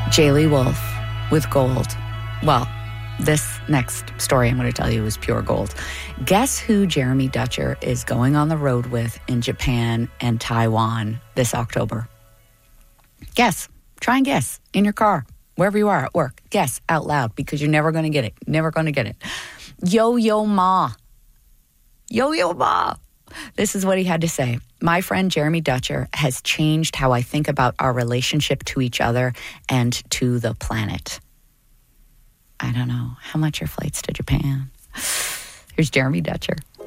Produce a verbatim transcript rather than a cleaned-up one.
Jaylee Wolf with gold. Well, this next story I'm going to tell you is pure gold. Guess who Jeremy Dutcher is going on the road with in Japan and Taiwan this October? Guess. Try and guess in your car, wherever you are at work. Guess out loud because you're never going to get it. Never going to get it. Yo-Yo Ma. Yo-Yo Ma. This is what he had to say. My friend Jeremy Dutcher has changed how I think about our relationship to each other and to the planet. I don't know. How much are flights to Japan? Here's Jeremy Dutcher.